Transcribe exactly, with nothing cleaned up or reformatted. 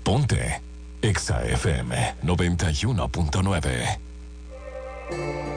Ponte Exa F M noventa y uno punto nueve.